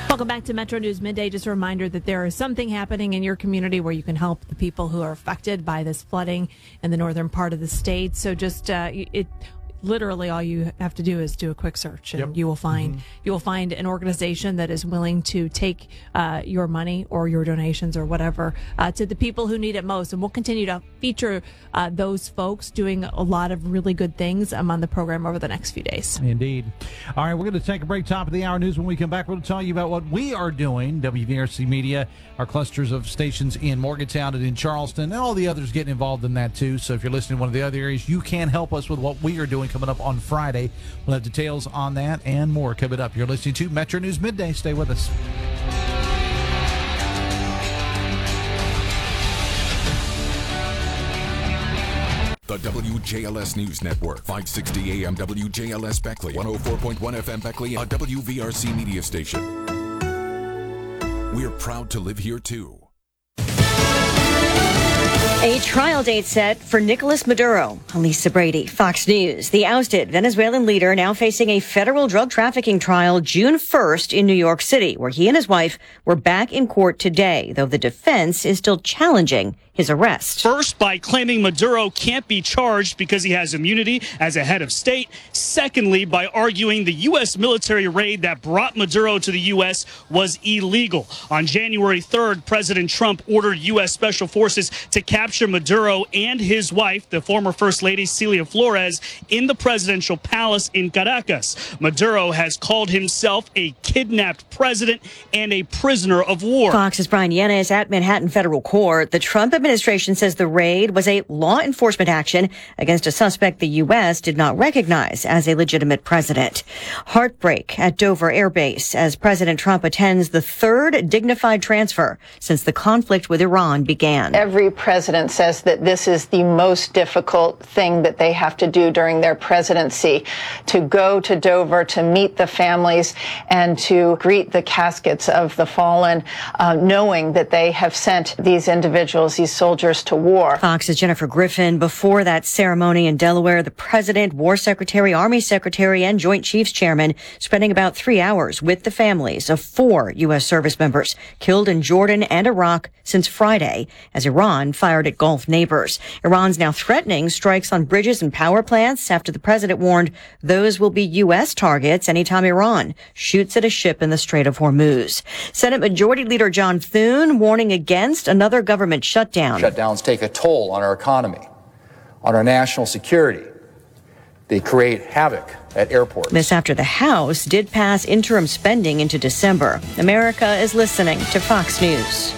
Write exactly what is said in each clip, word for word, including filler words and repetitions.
Welcome back to Metro News Midday. Just a reminder that there is something happening in your community where you can help the people who are affected by this flooding in the northern part of the state. So just uh, it. Literally, all you have to do is do a quick search, and yep. you will find mm-hmm. you will find an organization that is willing to take uh, your money or your donations or whatever uh, to the people who need it most. And we'll continue to feature uh, those folks doing a lot of really good things um, on the program over the next few days. Indeed. All right, we're going to take a break. Top of the hour news. When we come back, we'll tell you about what we are doing. W V R C Media, our clusters of stations in Morgantown and in Charleston, and all the others getting involved in that too. So if you're listening to one of the other areas, you can help us with what we are doing coming up on Friday. We'll have details on that and more coming up. You're listening to Metro News Midday. Stay with us. The W J L S News Network, five sixty A M W J L S Beckley, one oh four point one F M Beckley, a W V R C media station. We're proud to live here too. A trial date set for Nicolas Maduro. Elisa Brady, Fox News. The ousted Venezuelan leader now facing a federal drug trafficking trial June first in New York City, where he and his wife were back in court today, though the defense is still challenging his arrest. First, by claiming Maduro can't be charged because he has immunity as a head of state. Secondly, by arguing the U S military raid that brought Maduro to the U S was illegal. On January third, President Trump ordered U S Special Forces to capture Maduro and his wife, the former First Lady Celia Flores, in the presidential palace in Caracas. Maduro has called himself a kidnapped president and a prisoner of war. Fox's Brian Yanes at Manhattan Federal Court. The Trump administration says the raid was a law enforcement action against a suspect the U S did not recognize as a legitimate president. Heartbreak at Dover Air Base as President Trump attends the third dignified transfer since the conflict with Iran began. Every president says that this is the most difficult thing that they have to do during their presidency, to go to Dover to meet the families and to greet the caskets of the fallen, uh, knowing that they have sent these individuals, these soldiers, to war. Fox's Jennifer Griffin. Before that ceremony in Delaware, the president, war secretary, army secretary, and Joint Chiefs chairman spending about three hours with the families of four U S service members killed in Jordan and Iraq since Friday as Iran fired at Gulf neighbors. Iran's now threatening strikes on bridges and power plants after the president warned those will be U S targets anytime Iran shoots at a ship in the Strait of Hormuz. Senate Majority Leader John Thune warning against another government shutdown. Shutdowns take a toll on our economy, on our national security. They create havoc at airports. This after the House did pass interim spending into December. America is listening to Fox News.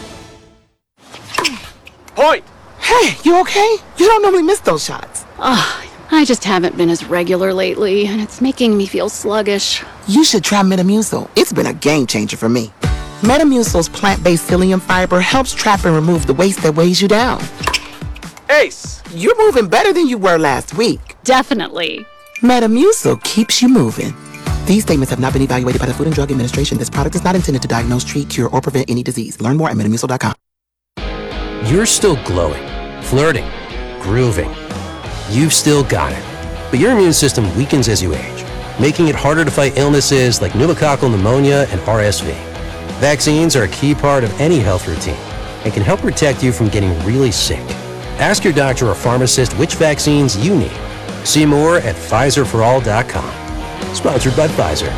Point! Hey, you okay? You don't normally miss those shots. Oh, I just haven't been as regular lately, and it's making me feel sluggish. You should try Metamucil. It's been a game changer for me. Metamucil's plant-based psyllium fiber helps trap and remove the waste that weighs you down. Ace, you're moving better than you were last week. Definitely. Metamucil keeps you moving. These statements have not been evaluated by the Food and Drug Administration. This product is not intended to diagnose, treat, cure, or prevent any disease. Learn more at metamucil dot com. You're still glowing, flirting, grooving. You've still got it. But your immune system weakens as you age, making it harder to fight illnesses like pneumococcal pneumonia and R S V. Vaccines are a key part of any health routine and can help protect you from getting really sick. Ask your doctor or pharmacist which vaccines you need. See more at Pfizer for all dot com. Sponsored by Pfizer.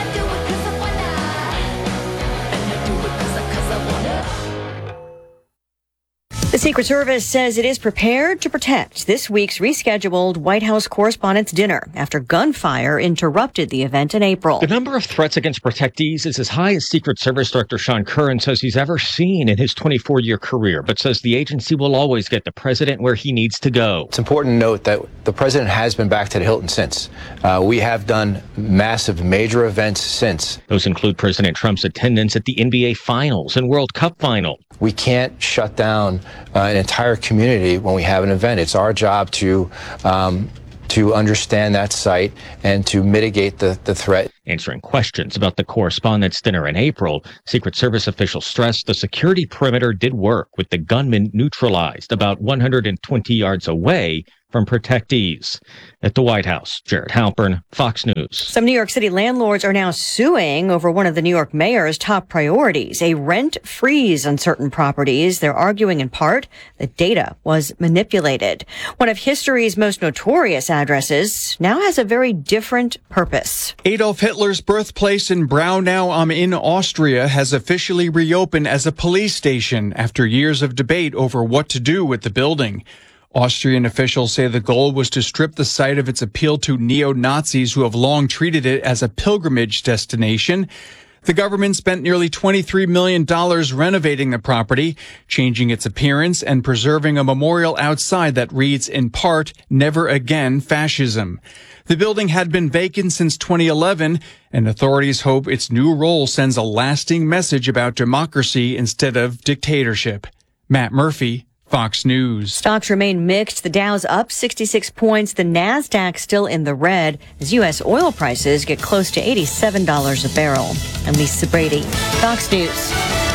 The Secret Service says it is prepared to protect this week's rescheduled White House Correspondents' Dinner after gunfire interrupted the event in April. The number of threats against protectees is as high as Secret Service Director Sean Curran says he's ever seen in his twenty-four-year career, but says the agency will always get the president where he needs to go. It's important to note that the president has been back to the Hilton since. Uh, we have done massive, major events since. Those include President Trump's attendance at the N B A Finals and World Cup Final. We can't shut down uh, an entire community when we have an event. It's our job to um, to understand that site and to mitigate the, the threat. Answering questions about the Correspondents' Dinner in April, Secret Service officials stressed the security perimeter did work, with the gunman neutralized about one hundred twenty yards away from protectees. At the White House, Jared Halpern, Fox News. Some New York City landlords are now suing over one of the New York mayor's top priorities, a rent freeze on certain properties. They're arguing in part that data was manipulated. One of history's most notorious addresses now has a very different purpose. Adolf Hitler's birthplace in Braunau am Inn, Austria, has officially reopened as a police station after years of debate over what to do with the building. Austrian officials say the goal was to strip the site of its appeal to neo-Nazis who have long treated it as a pilgrimage destination. The government spent nearly twenty-three million dollars renovating the property, changing its appearance, and preserving a memorial outside that reads, in part, "Never Again Fascism." The building had been vacant since twenty eleven, and authorities hope its new role sends a lasting message about democracy instead of dictatorship. Matt Murphy, Fox News. Stocks remain mixed. The Dow's up sixty-six points. The NASDAQ still in the red as U S oil prices get close to eighty-seven dollars a barrel. I'm Lisa Brady, Fox News.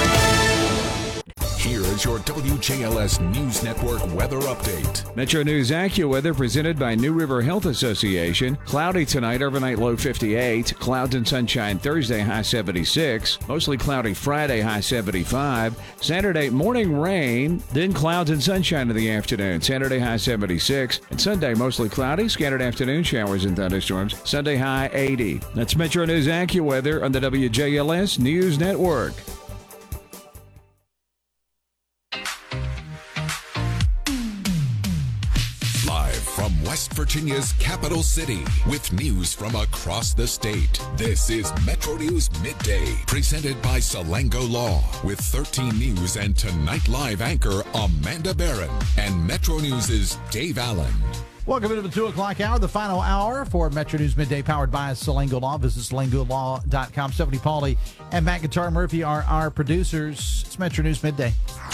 Here is your W J L S News Network weather update. Metro News AccuWeather presented by New River Health Association. Cloudy tonight, overnight low fifty-eight. Clouds and sunshine Thursday, high seventy-six. Mostly cloudy Friday, high seventy-five. Saturday, morning rain, then clouds and sunshine in the afternoon. Saturday, high seventy-six. And Sunday, mostly cloudy, scattered afternoon showers and thunderstorms. Sunday, high eighty. That's Metro News AccuWeather on the W J L S News Network. From West Virginia's capital city, with news from across the state, this is Metro News Midday, presented by Salango Law, with thirteen News and Tonight Live anchor Amanda Barron and Metro News' Dave Allen. Welcome into the two o'clock hour, the final hour for Metro News Midday, powered by Salango Law. Visit salango law dot com. Stephanie Pauly and Matt Guitar Murphy are our producers. It's Metro News Midday.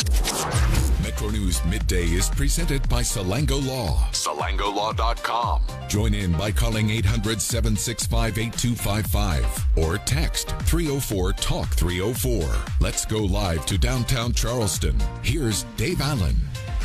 Metro News Midday is presented by Salango Law. salango law dot com. Join in by calling eight hundred, seven six five, eight two five five or text three oh four, talk three oh four. Let's go live to downtown Charleston. Here's Dave Allen.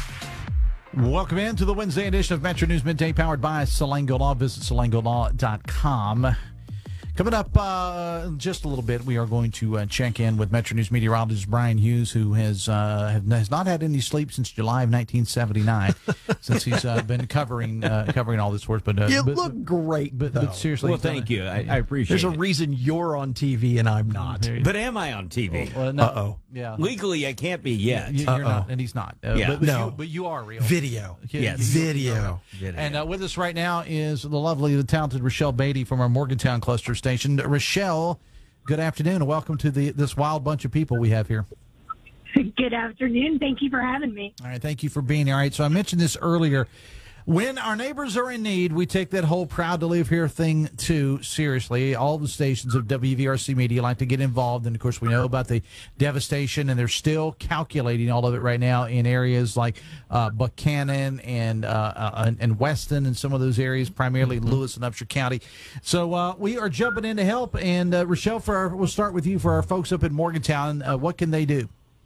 Welcome in to the Wednesday edition of Metro News Midday, powered by Salango Law. Visit salango law dot com. Coming up uh, just a little bit, we are going to uh, check in with Metro News meteorologist Brian Hughes, who has uh, have, has not had any sleep since July of nineteen seventy-nine, since he's uh, been covering uh, covering all this for us. But uh, you but, look great, but, though. but seriously, well, thank you. I, I appreciate. There's it. a reason you're on T V and I'm not. But am I on T V? Well, no, uh oh. Yeah. Legally, I can't be yet. You, you're not, and he's not. Uh, yeah. but, but no, you, but you are real. Video. Yes. You, Video. Video. And uh, with us right now is the lovely, the talented Rochelle Beatty from our Morgantown cluster station. Rochelle, good afternoon, and welcome to the this wild bunch of people we have here. Good afternoon. Thank you for having me. All right, thank you for being here. All right, so I mentioned this earlier. When our neighbors are in need, we take that whole proud to live here thing too seriously. All the stations of W V R C Media like to get involved, and of course we know about the devastation, and they're still calculating all of it right now in areas like uh, Buchanan and uh, uh, and Weston and some of those areas, primarily mm-hmm. Lewis and Upshur County. So uh, we are jumping in to help, and uh, Rochelle, for our, we'll start with you for our folks up in Morgantown. Uh, what can they do?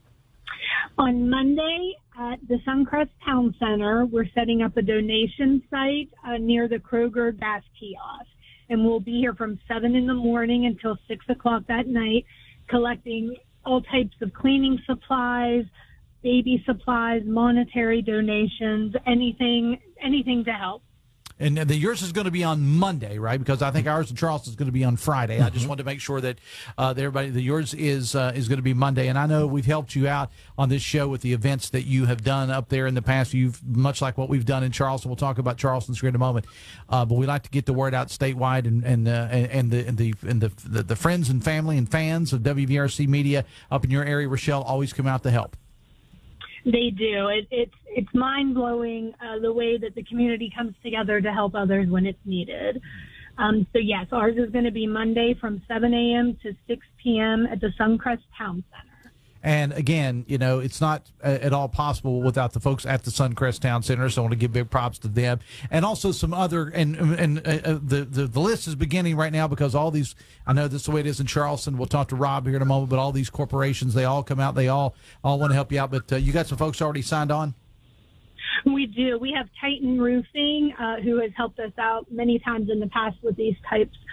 On Monday at the Suncrest Town Center, we're setting up a donation site uh, near the Kroger gas kiosk. And we'll be here from seven in the morning until six o'clock that night, collecting all types of cleaning supplies, baby supplies, monetary donations, anything, anything to help. And the yours is going to be on Monday, right? Because I think ours in Charleston is going to be on Friday. Mm-hmm. I just wanted to make sure that uh, that everybody, the yours is uh, is going to be Monday. And I know we've helped you out on this show with the events that you have done up there in the past. You've much like what we've done in Charleston. We'll talk about Charleston here in a moment. Uh, but we like to get the word out statewide, and and uh, and the and the and the, the the friends and family and fans of W V R C Media up in your area, Rochelle, always come out to help. They do. It, it's it's mind-blowing uh, the way that the community comes together to help others when it's needed. Um, so, yes, ours is going to be Monday from seven a.m. to six p.m. at the Suncrest Town Center. And again, you know, it's not uh, at all possible without the folks at the Suncrest Town Center. So I want to give big props to them, and also some other. And and uh, the, the the list is beginning right now because all these. I know this is the way it is in Charleston. We'll talk to Rob here in a moment, but all these corporations, they all come out. They all all want to help you out. But uh, you got some folks already signed on. We do. We have Titan Roofing, uh, who has helped us out many times in the past with these types